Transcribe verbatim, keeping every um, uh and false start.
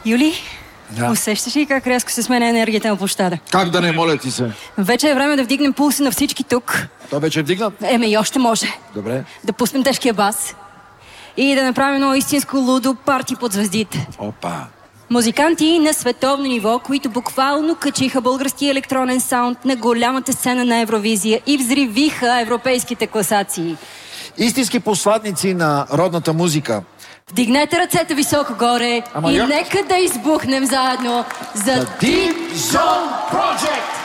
Юли, да. Усещаш ли как рязко се сменя енергията на площада? Как да не, моля ти се? Вече е време да вдигнем пулса на всички тук. Той вече е вдигнат? Еме, и още може. Добре. Да пуснем тежкия бас и да направим едно истинско лудо парти под звездите. Опа. Музиканти на световно ниво, които буквално качиха българския електронен саунд на голямата сцена на Евровизия и взривиха европейските класации. Истински посланници на родната музика. Вдигнете ръцете високо горе. Ама и я... нека да избухнем заедно за Deep Zone Project!